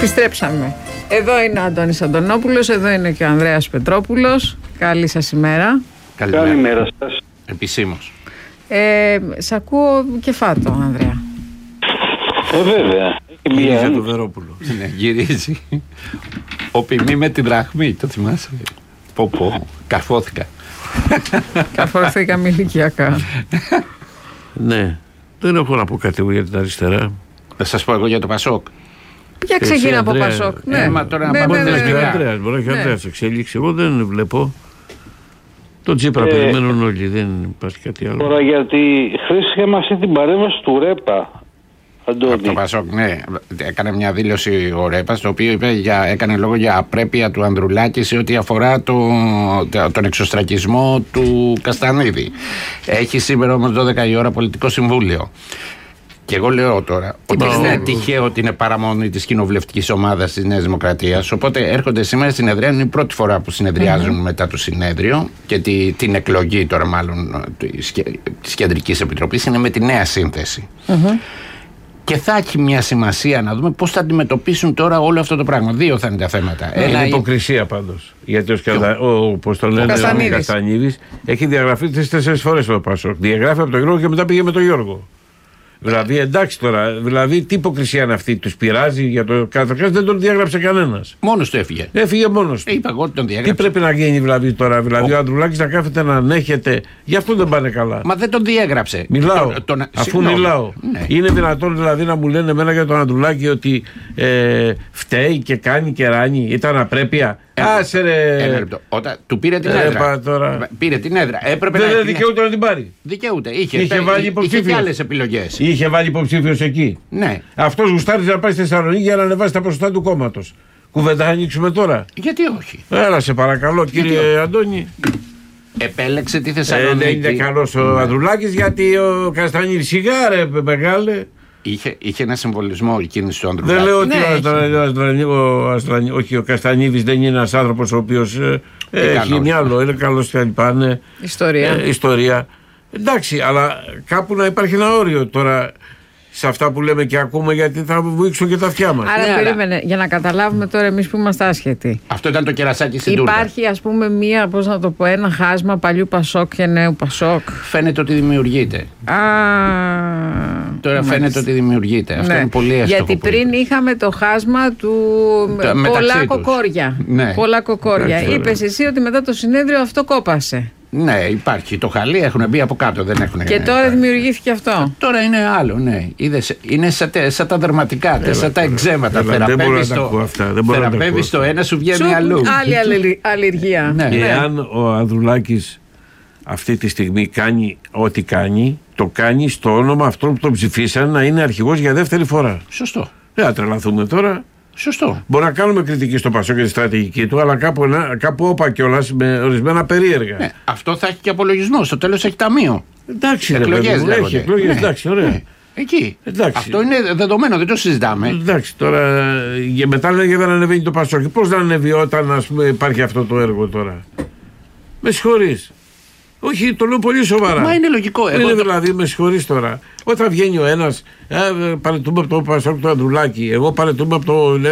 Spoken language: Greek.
Επιστρέψαμε. Εδώ είναι ο Αντώνης Αντωνόπουλος, εδώ είναι και ο Ανδρέας Πετρόπουλος. Καλή σας ημέρα. Καλημέρα σας. Επισήμως. Σ' ακούω κεφάτο, Ανδρέα. Βέβαια. Γυρίζει το Βερόπουλο. Ναι, γυρίζει. Ο ποιμή με τη δραχμή, το θυμάσαι? Πω, καρφώθηκα. Καρφωθήκαμε ηλικιακά. Ναι, δεν έχω να πω κάτι για την αριστερά. Θα σας πω εγώ για το Πασόκ. Για ξεκινά από Πασόκ. Ναι, μα τώρα ναι, να πάμε Ανδρέας, μπορεί να έχει Ανδρέας εξέλιξη. Εγώ δεν βλέπω. Το Τσίπρα περιμένουν όλοι, δεν υπάρχει κάτι άλλο. Τώρα γιατί χρήσαμε αυτή την παρέμβαση του Ρέπα, Αντώνη. Από το Πασόκ, ναι. Έκανε μια δήλωση ο Ρέπας, το οποίο έκανε λόγο για απρέπεια του Ανδρουλάκη σε ό,τι αφορά τον εξωστρακισμό του Καστανίδη. Έχει σήμερα όμως 12 η ώρα πολιτικό συμβούλιο. Και εγώ λέω τώρα ότι δεν είναι τυχαίο ότι είναι παραμονή της κοινοβουλευτικής ομάδας της Νέας Δημοκρατίας. Οπότε έρχονται σήμερα συνεδριάζουν, είναι η πρώτη φορά που συνεδριάζουν μετά το συνέδριο και την εκλογή τώρα μάλλον της Κεντρικής Επιτροπής είναι με τη νέα σύνθεση. Και θα έχει μια σημασία να δούμε πώς θα αντιμετωπίσουν τώρα όλο αυτό το πράγμα. Δύο θα είναι τα θέματα. Είναι υποκρισία πάντως. Γιατί ο Καστανίδης έχει διαγραφεί 3-4 φορές το Πασόκ. Διαγράφει από τον Γιώργο και μετά πήγε με τον Γιώργο. Δηλαδή εντάξει τώρα, δηλαδή τι υποκρισία είναι αυτή, τους πειράζει για το καταρχάς δεν τον διάγραψε κανένας. Μόνος του έφυγε. Έφυγε μόνος του. Είπα εγώ ότι τον διάγραψε. Τι πρέπει να γίνει δηλαδή τώρα, δηλαδή ο Ανδρουλάκης να κάθεται να ανέχεται, γι' αυτό δεν πάνε καλά. Μα δεν τον διέγραψε. Μιλάω, αφού μιλάω. Ναι. Είναι δυνατόν δηλαδή να μου λένε εμένα για τον Ανδρουλάκη ότι φταίει και κάνει και ράνει, ήταν απρέπεια. Άσε ρε. Ένα λεπτό. Όταν του πήρε την έδρα. Πήρε την έδρα. Έπρεπε δεν δικαιούται να την πάρει. Δικαιούται. Είχε και άλλες επιλογές. Είχε βάλει υποψήφιος εκεί. Ναι. Αυτός γουστάριζε να πάει στη Θεσσαλονίκη για να ανεβάσει τα ποσοστά του κόμματος. Κουβέντα θα ανοίξουμε τώρα. Γιατί όχι. Έλα σε παρακαλώ κύριε Αντώνη. Επέλεξε τη Θεσσαλονίκη. Δεν είναι καλός ο Ανδρουλάκης γιατί ο Καστανίδης σιγά ρε μεγάλε. Είχε ένα συμβολισμό η κίνηση του Ανδρουλάκη. Δεν λέω ότι ο Καστανίδης δεν είναι ένας άνθρωπος ο οποίος έχει μυαλό, είναι καλός και λοιπά. Ιστορία. Εντάξει, αλλά κάπου να υπάρχει ένα όριο τώρα σε αυτά που λέμε και ακούμε, γιατί θα βουήξουν και τα αυτιά μας. Άρα περίμενε, για να καταλάβουμε τώρα εμείς που είμαστε άσχετοι. Αυτό ήταν το κερασάκι στην τούρτα. Υπάρχει ας πούμε μία, πώς να το πω, ένα χάσμα παλιού Πασόκ και νέου Πασόκ. Φαίνεται ότι δημιουργείται. Τώρα φαίνεται ότι δημιουργείται. Αυτό είναι πολύ εύστοχο. Γιατί πριν είχαμε το χάσμα του πολλά κοκόρια. Πολλά κοκόρια. Είπες εσύ ότι μετά το συνέδριο αυτό κόπασε. Ναι, υπάρχει. Το χαλί έχουν μπει από κάτω, δεν έχουν. Και τώρα δημιουργήθηκε αυτό. Τώρα είναι άλλο, ναι. Είδες, είναι σαν τα δερματικά, σαν τα εξέματα. Θεραπεύεις το ένα, σου βγαίνει αλλού. Άλλη αλλεργία. Εάν ο Ανδρουλάκης αυτή τη στιγμή κάνει ό,τι κάνει, το κάνει στο όνομα αυτών που τον ψηφίσαν να είναι αρχηγός για δεύτερη φορά. Σωστό. Δεν θα τρελαθούμε τώρα. Σωστό. Μπορεί να κάνουμε κριτική στο Πασόκ και τη στρατηγική του, αλλά κάπου όπα κιόλας με ορισμένα περίεργα. Ναι, αυτό θα έχει και απολογισμό. Στο τέλος έχει ταμείο. Εντάξει, εκλογές έχει εκλογές, ναι. Εντάξει, ωραία. Ναι. Εκεί. Εντάξει. Αυτό είναι δεδομένο, δεν το συζητάμε. Εντάξει, τώρα και μετά λέγεται δεν ανεβαίνει το Πασόκ. Πώς να ανεβεί όταν ας πούμε, υπάρχει αυτό το έργο τώρα? Με συγχωρείς. Όχι, το λέω πολύ σοβαρά. Μα είναι λογικό. Είναι δηλαδή, με συγχωρείς τώρα. Όταν βγαίνει ο ένας, παρετούμε από το Πασόκ του Ανδρουλάκη, εγώ παρετούμε από το